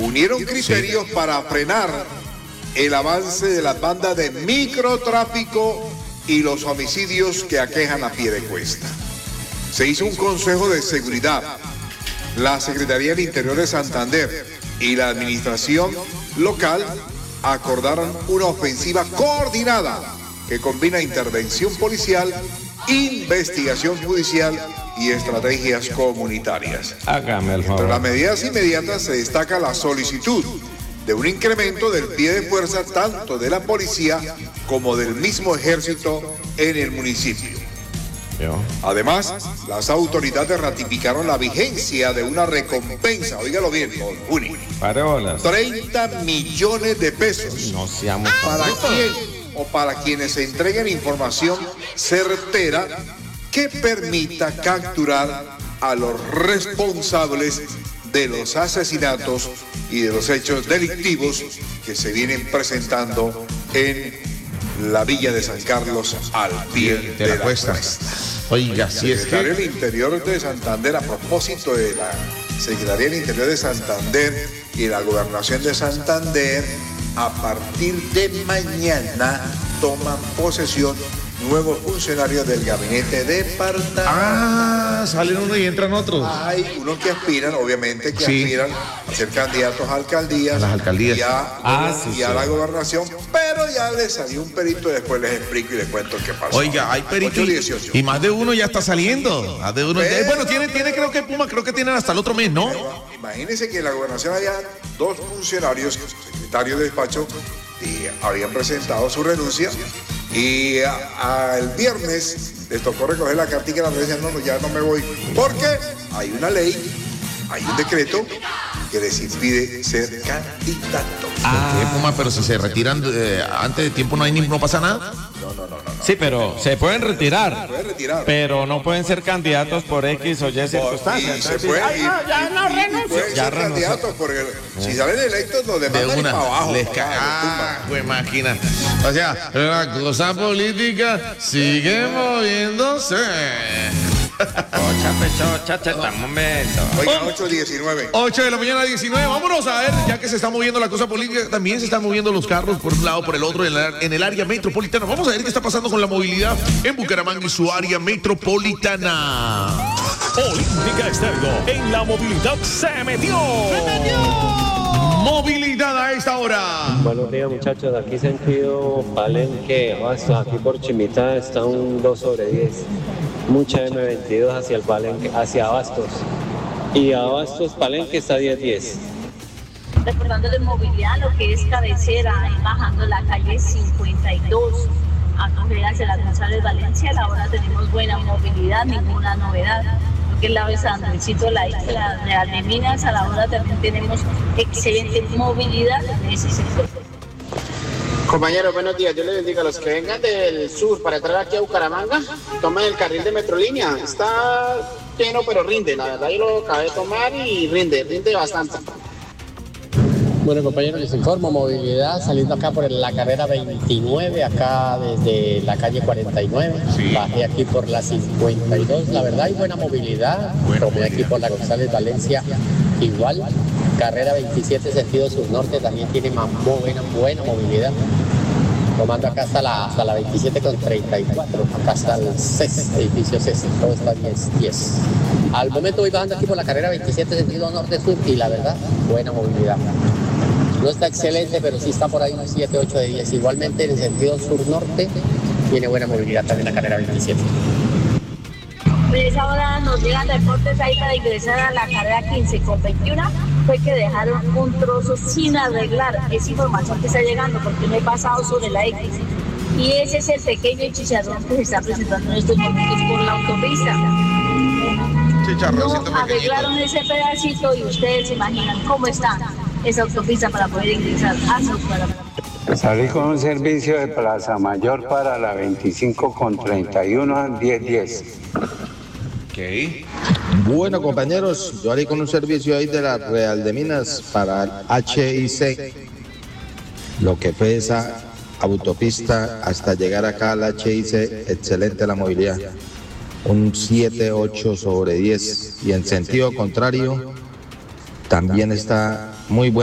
unieron criterios para frenar el avance de las bandas de microtráfico y los homicidios que aquejan a Piedecuesta. Se hizo un consejo de seguridad. La Secretaría del Interior de Santander y la administración local acordaron una ofensiva coordinada que combina intervención policial, investigación judicial y estrategias comunitarias. Hágame el favor. Entre las medidas inmediatas se destaca la solicitud de un incremento del pie de fuerza tanto de la policía como del mismo ejército en el municipio. Además, las autoridades ratificaron la vigencia de una recompensa, óigalo bien, don Juni, 30 millones de pesos. No seamos ¿Para quién o para quienes se entreguen información certera que permita capturar a los responsables de los asesinatos y de los hechos delictivos que se vienen presentando en la villa de San Carlos al pie de la cuesta? Oiga, si es que... El Secretario del Interior de Santander, a propósito de la Secretaría del Interior de Santander y la Gobernación de Santander, a partir de mañana toman posesión nuevos funcionarios del gabinete departamental. Ah, salen uno y entran otros. Hay unos que aspiran, obviamente, aspiran a ser candidatos a alcaldías. A las alcaldías. Y a la gobernación, pero ya les salió un perito y después les explico y les cuento qué pasó. Oiga, hay peritos y más de uno ya está saliendo. Más de uno. Bueno, tiene creo que Puma, creo que tienen hasta el otro mes, ¿no? Pero, imagínense que en la gobernación había dos funcionarios, secretarios de despacho, y habían presentado su renuncia. Y el viernes les tocó recoger la cartica y la decían, no, ya no me voy. Porque hay una ley, hay un decreto que les impide ser candidatos. ¿Por qué, Puma? Pero si se retiran antes de tiempo no pasa nada. No. Sí, pero se pueden retirar. Pueden retirar. Pero no pueden ser candidatos por X o Y circunstancias. Y se pueden, ya no renuncio. pueden Ya ser renunció. candidatos porque si salen electos los demás De van una para abajo. les papá, cae. Pues máquina. O sea, la cosa política sigue moviéndose. Chocha, un momento. Oiga, 8:19. 8 de la mañana, 19. Vámonos a ver, ya que se está moviendo la cosa política, también se están moviendo los carros por un lado, por el otro, en el área metropolitana. Vamos a ver qué está pasando con la movilidad en Bucaramanga y su área metropolitana. Olímpica Estéreo en la movilidad se metió. Movilidad a esta hora. Buenos días, muchachos, aquí sentido Palenque, Abastos, aquí por Chimita está un 2/10. Mucha M22 hacia el Palenque, hacia Abastos. Y Abastos Palenque está 10/10. Recordando de movilidad, lo que es cabecera, ahí bajando la calle 52 a coger hacia la González Valencia, a la hora tenemos buena movilidad, ninguna novedad. Lo que es la de San Andresito, la isla Real de Minas, a la hora también tenemos excelente movilidad en ese sector. Compañeros, buenos días. Yo les bendiga a los que vengan del sur para entrar aquí a Bucaramanga, tomen el carril de Metrolínea. Está lleno, pero rinde. La verdad, yo lo acabé de tomar y rinde bastante. Bueno, compañeros, les informo, movilidad saliendo acá por la carrera 29, acá desde la calle 49, bajé aquí por la 52, la verdad hay buena movilidad, tomé aquí por la González Valencia igual, carrera 27 sentido sur-norte también tiene más buena movilidad, tomando acá hasta la 27 con 34, acá hasta el CES, edificio CES, todo está 10. Al momento voy bajando aquí por la carrera 27 sentido norte-sur y la verdad, buena movilidad. No está excelente, pero sí está por ahí un 7, 8 de 10. Igualmente en el sentido sur-norte tiene buena movilidad también la carrera 27. Pues ahora nos llegan reportes ahí para ingresar a la carrera 15 con 21. Fue que dejaron un trozo sin arreglar. Es información que está llegando porque no he pasado sobre la X. Y ese es el pequeño chicharrón que se está presentando en estos momentos por la autopista. No arreglaron ese pedacito y ustedes se imaginan cómo está esa autopista para poder ingresar hacia Bucaramanga. Salí con un servicio de Plaza Mayor para la 25 con 31 a 10:10. Ok. Bueno, compañeros, yo haré con un servicio ahí de la Real de Minas para el HIC, lo que fue esa autopista hasta llegar acá al HIC, excelente la movilidad, un 7, 8 sobre 10, y en sentido contrario también está muy bueno.